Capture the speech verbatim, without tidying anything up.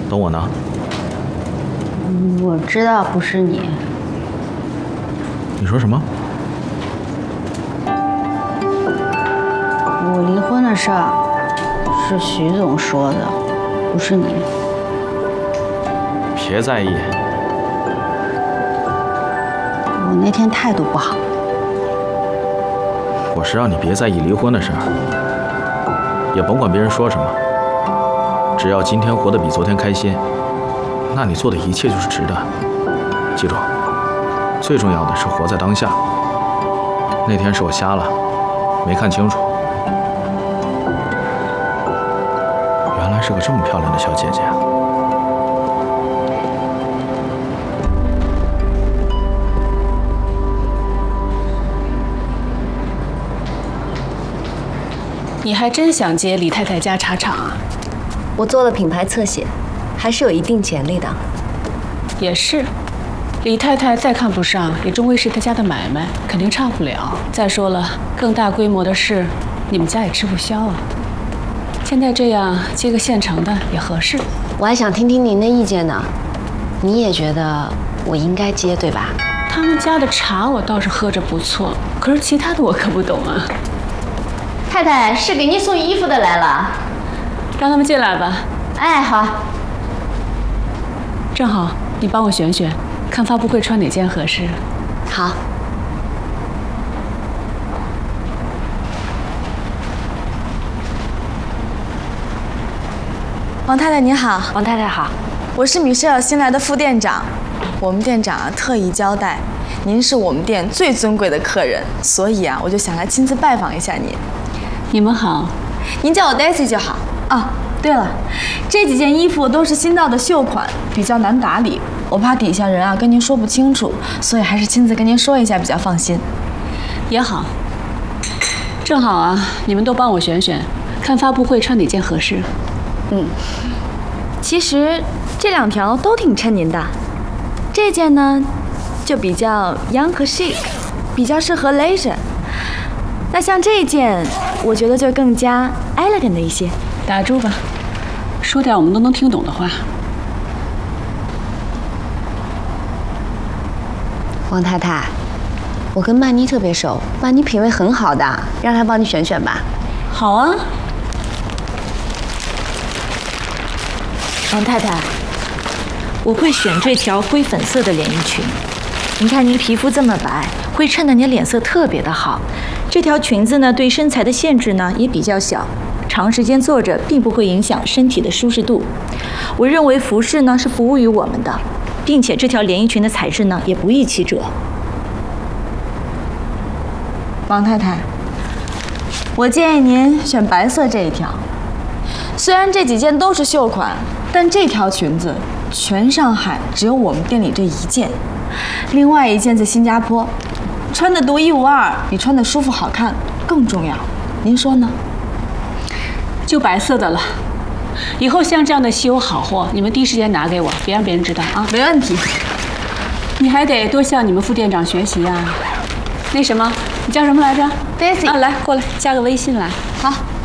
等我呢。 我知道不是你。 你说什么？ 我离婚的事儿是徐总说的，不是你。 别在意。 我那天态度不好。 我是让你别在意离婚的事儿，也甭管别人说什么。只要今天活得比昨天开心，那你做的一切就是值得。记住，最重要的是活在当下。那天是我瞎了，没看清楚，原来是个这么漂亮的小姐姐。 你还真想接李太太家茶厂啊？ 我做了品牌侧写，还是有一定潜力的。 也是，李太太再看不上，也终归是她家的买卖，肯定差不了。再说了，更大规模的事，你们家也吃不消啊。现在这样接个现成的也合适。 我还想听听您的意见呢。你也觉得我应该接对吧？ 他们家的茶我倒是喝着不错，可是其他的我可不懂啊。 太太，是给您送衣服的来了， 让他们进来吧。 哎，好。 正好，你帮我选选，看发布会穿哪件合适。 好。 王太太您好。 王太太好， 我是米舍尔新来的副店长。我们店长啊特意交代，您是我们店最尊贵的客人，所以啊我就想来亲自拜访一下您。 你们好， 您叫我 Daisy 就好。啊，对了，这几件衣服都是新到的秀款，比较难打理，我怕底下人啊跟您说不清楚，所以还是亲自跟您说一下比较放心。 也好，正好啊，你们都帮我选选，看发布会穿哪件合适。 嗯，其实这两条都挺衬您的，这件呢就比较 young 和 chic， 比较适合 leisure。那像这件，我觉得就更加 elegant 的一些。 打住吧，说点我们都能听懂的话。 王太太，我跟曼妮特别熟，曼妮品味很好的，让她帮你选选吧。 好啊。 王太太，我会选这条灰粉色的连衣裙。您看您皮肤这么白，会衬得您脸色特别的好。这条裙子呢，对身材的限制呢也比较小，长时间坐着并不会影响身体的舒适度。我认为服饰呢是服务于我们的，并且这条连衣裙的材质呢也不易起褶。 王太太，我建议您选白色这一条。虽然这几件都是秀款，但这条裙子全上海只有我们店里这一件，另外一件在新加坡，穿的独一无二，比穿的舒服好看更重要。您说呢？ 就白色的了。以后像这样的稀有好货，你们第一时间拿给我，别让别人知道啊。 没问题。 你还得多向你们副店长学习啊。那什么，你叫什么来着 ？Daisy。 啊，来过来，加个微信来。 好。